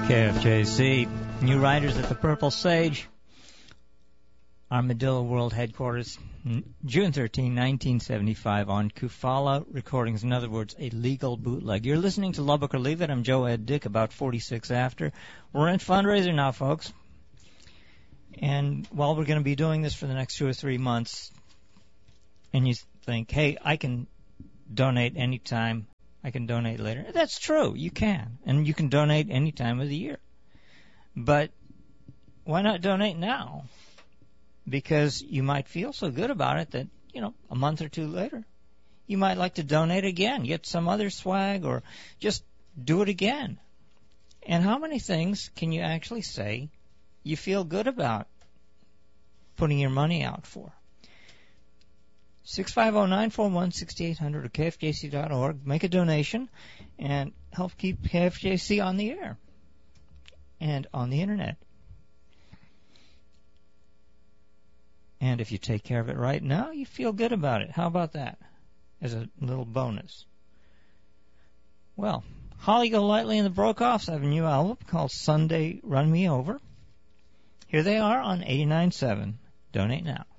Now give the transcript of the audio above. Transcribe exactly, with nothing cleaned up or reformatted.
K F J C, new writers at the Purple Sage, Armadillo World Headquarters, June thirteenth, nineteen seventy-five, on Kufala Recordings. In other words, a legal bootleg. You're listening to Lubbock or Leave It. I'm Joe Ed Dick, about forty-six after. We're in fundraiser now, folks. And while we're going to be doing this for the next two or three months, and you think, hey, I can donate anytime, I can donate later. That's true. You can. And you can donate any time of the year. But why not donate now? Because you might feel so good about it that, you know, a month or two later, you might like to donate again, get some other swag, or just do it again. And how many things can you actually say you feel good about putting your money out for? six five zero, nine four one, six eight zero zero or K F J C dot org. Make a donation and help keep K F J C on the air and on the Internet. And if you take care of it right now, you feel good about it. How about that as a little bonus? Well, Holly Golightly and the Brokoffs have a new album called Sunday Run Me Over. Here they are on eighty-nine point seven. Donate now.